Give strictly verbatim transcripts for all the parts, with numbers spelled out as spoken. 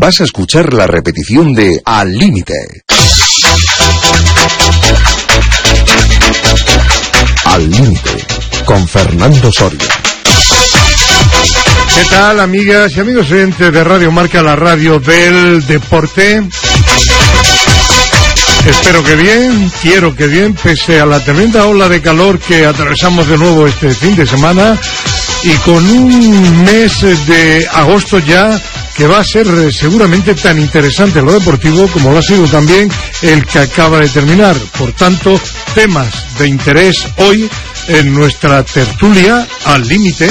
vas a escuchar la repetición de Al Límite. Al Límite, con Fernando Soria. ¿Qué tal, amigas y amigos oyentes de Radio Marca, la radio del deporte? Espero que bien, quiero que bien, pese a la tremenda ola de calor que atravesamos de nuevo este fin de semana, y con un mes de agosto ya que va a ser seguramente tan interesante en lo deportivo como lo ha sido también el que acaba de terminar. Por tanto, temas de interés hoy en nuestra tertulia Al Límite,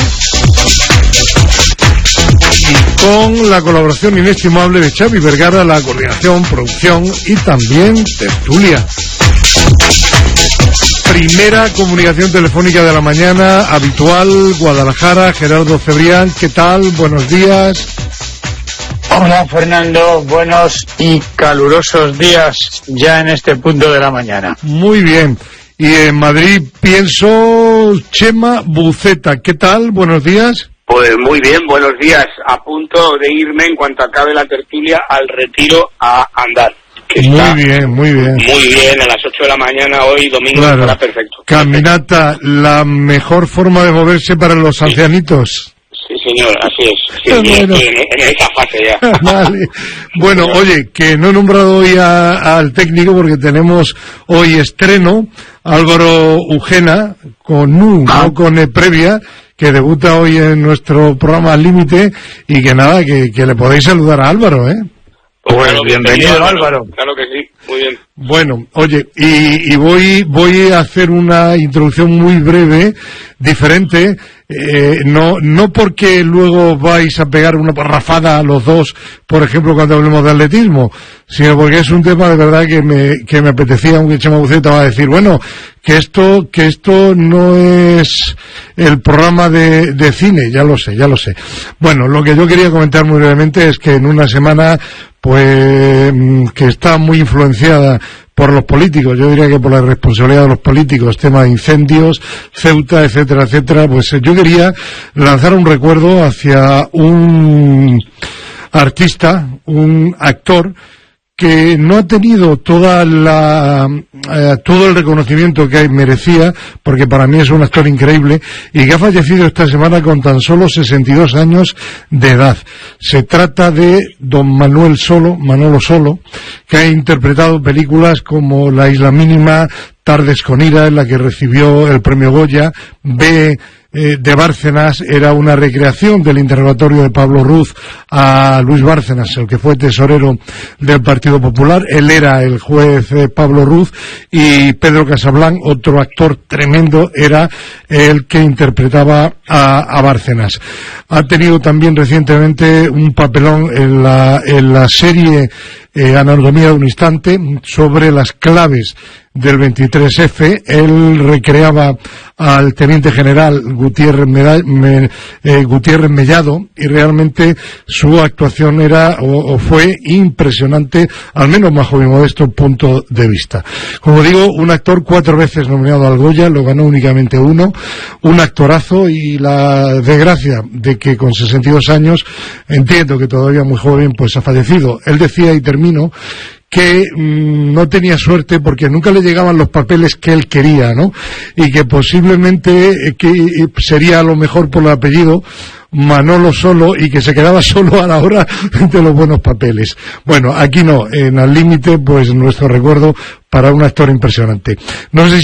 y con la colaboración inestimable de Xavi Vergara, la coordinación, producción y también tertulia. Primera comunicación telefónica de la mañana, habitual, Guadalajara, Gerardo Cebrián, ¿qué tal? Buenos días. Hola, Fernando, buenos y calurosos días ya en este punto de la mañana. Muy bien. Y en Madrid pienso Chema Buceta, ¿qué tal? Buenos días. Pues muy bien, buenos días. A punto de irme en cuanto acabe la tertulia al retiro a andar. Que muy está bien, muy bien. Muy bien, a las ocho de la mañana hoy, domingo, claro. Estará perfecto. Caminata, la mejor forma de moverse para los sí. ancianitos. Sí, señor, así es. Sí, bueno. Estoy en, en esa fase ya. Vale. Bueno, oye, que no he nombrado hoy a, al técnico porque tenemos hoy estreno, Álvaro Ujena, con U, ah. no con E previa, que debuta hoy en nuestro programa Al Límite, y que nada, que, que le podéis saludar a Álvaro, ¿eh? Pues bueno, bienvenido, bienvenido Álvaro. Claro que sí, muy bien. Bueno, oye, y, y voy voy a hacer una introducción muy breve, diferente, eh, no no porque luego vais a pegar una parrafada a los dos, por ejemplo, cuando hablemos de atletismo, sino porque es un tema de verdad que me que me apetecía, aunque Chema Buceta va a decir, bueno, que esto que esto no es el programa de, de cine, ya lo sé, ya lo sé. Bueno, lo que yo quería comentar muy brevemente es que en una semana, pues, que está muy influenciada por los políticos, yo diría que por la responsabilidad de los políticos, tema de incendios, Ceuta, etcétera, etcétera, pues yo quería lanzar un recuerdo hacia un artista, un actor, que no ha tenido toda la eh, todo el reconocimiento que merecía, porque para mí es un actor increíble, y que ha fallecido esta semana con tan solo sesenta y dos años de edad. Se trata de don Manuel Solo, Manolo Solo, que ha interpretado películas como La Isla Mínima, Tardes con Ira, en la que recibió el premio Goya, B eh, de Bárcenas, era una recreación del interrogatorio de Pablo Ruz a Luis Bárcenas, el que fue tesorero del Partido Popular. Él era el juez eh, Pablo Ruz, y Pedro Casablanc, otro actor tremendo, era el que interpretaba a, a Bárcenas. Ha tenido también recientemente un papelón en la, en la serie eh, Anatomía de un Instante, sobre las claves del veintitrés efe. Él recreaba al teniente general Gutiérrez, Meda, me, eh, Gutiérrez Mellado, y realmente su actuación era o, o fue impresionante, al menos bajo mi modesto punto de vista. Como digo, un actor cuatro veces nominado al Goya, lo ganó únicamente uno, un actorazo, y la desgracia de que con sesenta y dos años, entiendo que todavía muy joven, pues ha fallecido. Él decía, y termino, que mmm, no tenía suerte porque nunca le llegaban los papeles que él quería, ¿no? Y que posiblemente eh, que eh, sería a lo mejor por el apellido Manolo Solo, y que se quedaba solo a la hora de los buenos papeles. Bueno, aquí no, en Al Límite, pues nuestro recuerdo para un actor impresionante. No sé si